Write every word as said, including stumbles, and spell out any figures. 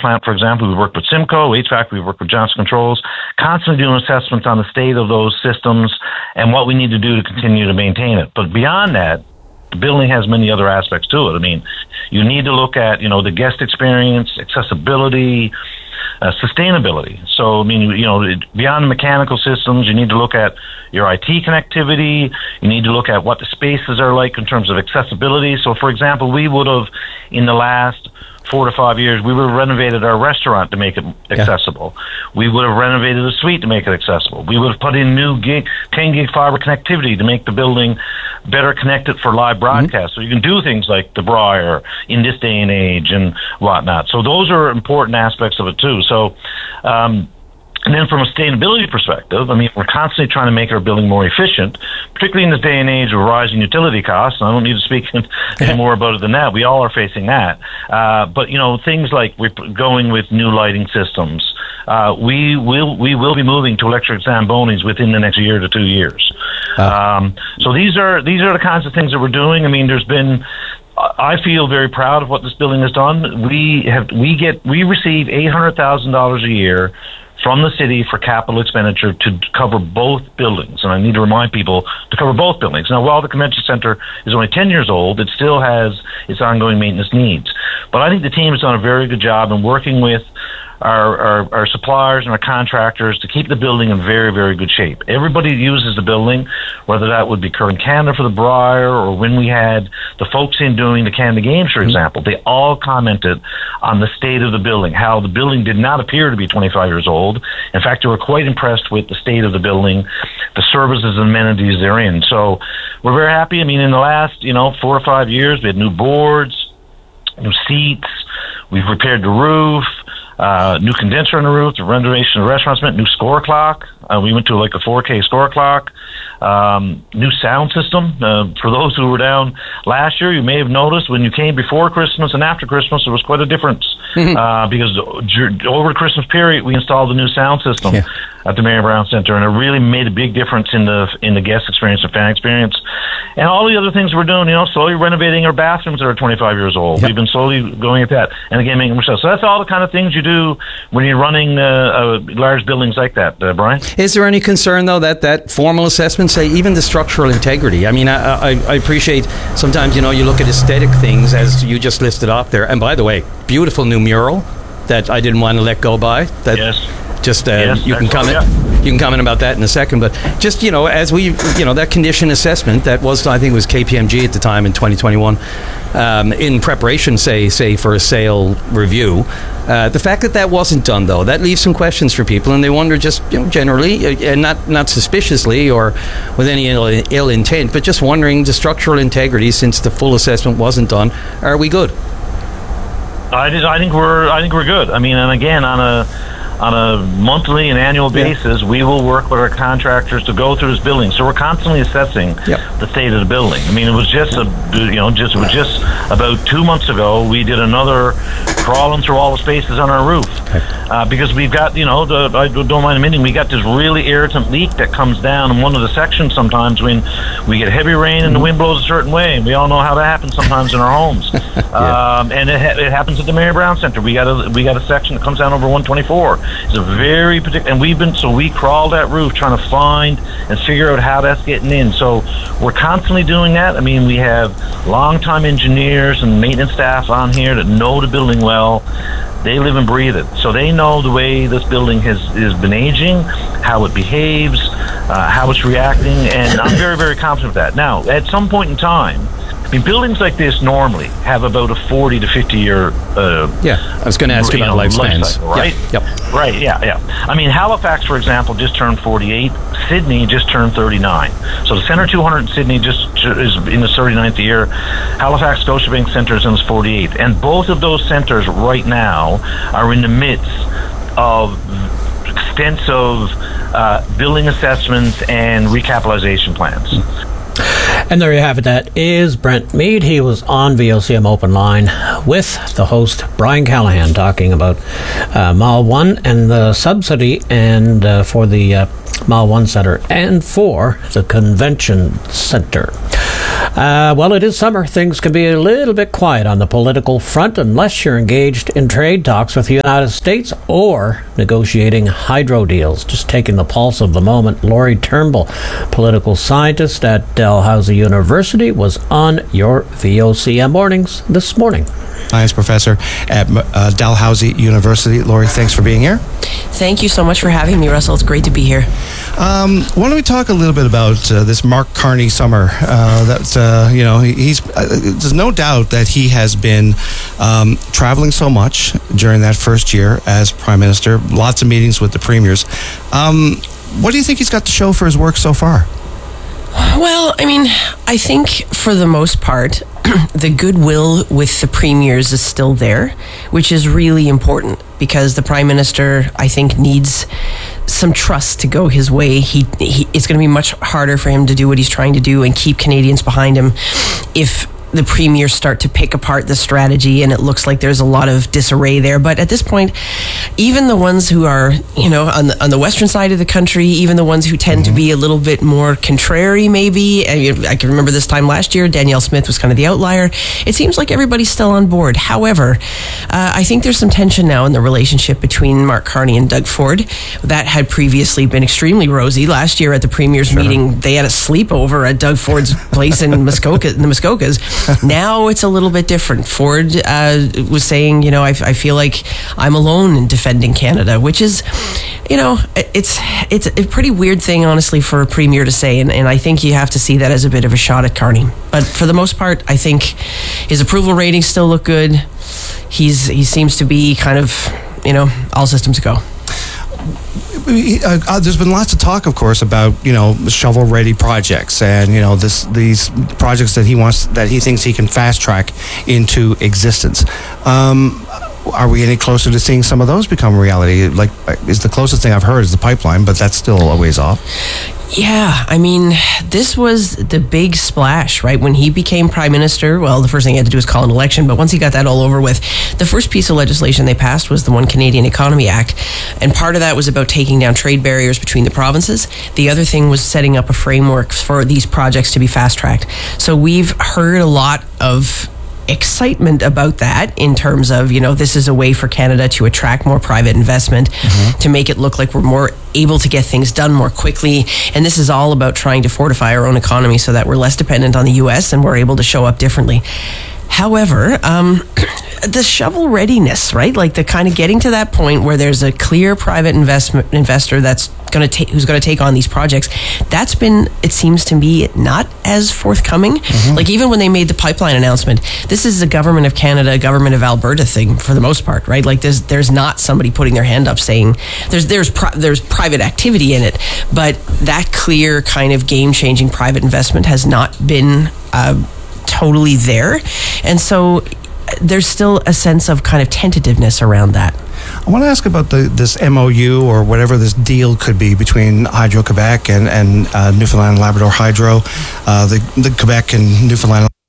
plant, for example, we work with Simco. H V A C, we work with Johnson Controls, constantly doing assessments on the state of those systems and what we need to do to continue to maintain it. But beyond that, the building has many other aspects to it. I mean, you need to look at, you know, the guest experience, accessibility, uh, sustainability. So, I mean, you know, beyond the mechanical systems, you need to look at your I T connectivity. You need to look at what the spaces are like in terms of accessibility. So, for example, we would have, in the last four to five years, we would have renovated our restaurant to make it accessible. Yeah. We would have renovated a suite to make it accessible. We would have put in new gig, ten gig fiber connectivity to make the building better connected for live broadcast. Mm-hmm. So you can do things like the Briar in this day and age and whatnot. So those are important aspects of it too. So, um, and then from a sustainability perspective, I mean, we're constantly trying to make our building more efficient, particularly in this day and age of rising utility costs. And I don't need to speak any more about it than that. We all are facing that. Uh, but, you know, things like we're going with new lighting systems. Uh, we will we will be moving to electric Zambonis within the next year to two years. Uh. Um, so these are these are the kinds of things that we're doing. I mean, there's been... I feel very proud of what this building has done. We have we get we receive eight hundred thousand dollars a year from the city for capital expenditure to cover both buildings. And I need to remind people to cover both buildings. Now, while the convention center is only ten years old, it still has its ongoing maintenance needs. But I think the team has done a very good job in working with Our, our, our suppliers and our contractors to keep the building in very, very good shape. Everybody uses the building, whether that would be Curran Canada for the Briar or when we had the folks in doing the Canada Games, for example, they all commented on the state of the building, how the building did not appear to be twenty-five years old. In fact, they were quite impressed with the state of the building, the services and amenities they're in. So we're very happy. I mean, in the last, you know, four or five years, we had new boards, new seats, we've repaired the roof, Uh, new condenser on the roof, the renovation of the restaurant, new score clock. Uh, we went to like a four K score clock. Um, new sound system. Uh, for those who were down last year, you may have noticed when you came before Christmas and after Christmas, there was quite a difference. Mm-hmm. Uh, because over the Christmas period, we installed a new sound system yeah. at the Mary Brown Center, and it really made a big difference in the in the guest experience and fan experience. And all the other things we're doing, you know, slowly renovating our bathrooms that are twenty-five years old. Yep. We've been slowly going at that. And again, making them so. So that's all the kind of things you do when you're running uh, uh, large buildings like that, uh, Brian. Is there any concern, though, that that formal assessment, say, even the structural integrity? I mean, I, I, I appreciate sometimes, you know, you look at aesthetic things, as you just listed off there. And by the way, beautiful new mural that I didn't want to let go by. That yes. Just uh, yes, you can comment. Yeah. You can comment about that in a second. But just, you know, as we, you know, that condition assessment that was, I think it was K P M G at the time in twenty twenty-one, um, in preparation, say, say for a sale review. Uh, the fact that that wasn't done, though, that leaves some questions for people, and they wonder just, you know, generally, uh, and not not suspiciously or with any ill, ill intent, but just wondering the structural integrity since the full assessment wasn't done. Are we good? I, just, I think we're I think we're good. I mean, and again, on a on a monthly and annual basis, yeah. we will work with our contractors to go through this building. So we're constantly assessing yep. the state of the building. I mean, it was just a, you know, just it was just about two months ago we did another crawling through all the spaces on our roof okay. uh, because we've got, you know, the, I don't mind admitting, we got this really irritant leak that comes down in one of the sections sometimes when we get heavy rain and the wind blows a certain way, and we all know how that happens sometimes in our homes. yeah. um, and it, ha- it happens at the Mary Brown Center. We got a we got a section that comes down over one twenty-four. It's a very particular, and we've been, so we crawled that roof trying to find and figure out how that's getting in. So we're constantly doing that. I mean, we have longtime engineers and maintenance staff on here that know the building well. They live and breathe it. So they know the way this building has, has been aging, how it behaves, uh, how it's reacting, and I'm very, very confident of that. Now, at some point in time, I mean, buildings like this normally have about a forty to fifty year. Uh, yeah, I was going to ask you about lifespans, cycle, right? Yep. yep. Right. Yeah. Yeah. I mean, Halifax, for example, just turned forty-eight. Sydney just turned thirty-nine. So the Centre two hundred in Sydney just is in its thirty-ninth year. Halifax Scotiabank Centre is in its forty-eighth, and both of those centres right now are in the midst of extensive uh, building assessments and recapitalization plans. Mm. And there you have it. That is Brent Mead. He was on V O C M Open Line with the host, Brian Callahan, talking about uh, Mall one and the subsidy and uh, for the uh, Mall one Centre and for the Convention Centre. Uh, well, it is summer. Things can be a little bit quiet on the political front unless you're engaged in trade talks with the United States or negotiating hydro deals. Just taking the pulse of the moment, Laurie Turnbull, political scientist at Dalhousie University, was on your V O C M Mornings this morning. Science professor at uh, Dalhousie University. Laurie, thanks for being here. Thank you so much for having me, Russell. It's great to be here. Um, why don't we talk a little bit about uh, this Mark Carney summer? Uh, that uh, you know, he, he's uh, there's no doubt that he has been um, traveling so much during that first year as Prime Minister. Lots of meetings with the premiers. Um, what do you think he's got to show for his work so far? Well, I mean, I think for the most part, the goodwill with the premiers is still there, which is really important because the Prime Minister, I think, needs some trust to go his way. He, he it's going to be much harder for him to do what he's trying to do and keep Canadians behind him if the premiers start to pick apart the strategy, and it looks like there's a lot of disarray there. But at this point, even the ones who are, you know, on the, on the western side of the country, even the ones who tend mm-hmm. to be a little bit more contrary, maybe, I, I can remember this time last year, Danielle Smith was kind of the outlier. It seems like everybody's still on board. However, uh, I think there's some tension now in the relationship between Mark Carney and Doug Ford. That had previously been extremely rosy. Last year at the premiers sure. meeting, they had a sleepover at Doug Ford's place in Muskoka, in the Muskokas. Now it's a little bit different. Ford uh, was saying, you know, I, I feel like I'm alone in defending Canada, which is, you know, it's it's a pretty weird thing, honestly, for a premier to say. And, and I think you have to see that as a bit of a shot at Carney. But for the most part, I think his approval ratings still look good. He's he seems to be kind of, you know, all systems go. Uh, uh, there's been lots of talk, of course, about, you know, shovel-ready projects and, you know, this these projects that he wants, that he thinks he can fast-track into existence. Um, are we any closer to seeing some of those become reality? Like, is the closest thing I've heard is the pipeline, but that's still a ways off. Yeah, I mean, this was the big splash, right? When he became Prime Minister, well, the first thing he had to do was call an election, but once he got that all over with, the first piece of legislation they passed was the One Canadian Economy Act, and part of that was about taking down trade barriers between the provinces. The other thing was setting up a framework for these projects to be fast-tracked. So we've heard a lot of excitement about that in terms of, you know, this is a way for Canada to attract more private investment, mm-hmm. to make it look like we're more able to get things done more quickly. And this is all about trying to fortify our own economy so that we're less dependent on the U S and we're able to show up differently. However, um, the shovel readiness, right? Like the kind of getting to that point where there's a clear private investment investor that's going to take, who's going to take on these projects. That's been, it seems to me, not as forthcoming. Mm-hmm. Like even when they made the pipeline announcement, this is a government of Canada, government of Alberta thing for the most part, right? Like there's there's not somebody putting their hand up saying there's there's pri- there's private activity in it, but that clear kind of game changing private investment has not been Uh, totally there, and so there's still a sense of kind of tentativeness around that. I want to ask about the, this M O U or whatever this deal could be between Hydro-Quebec and, and uh, Newfoundland and Labrador Hydro. Uh, the, the Quebec and Newfoundland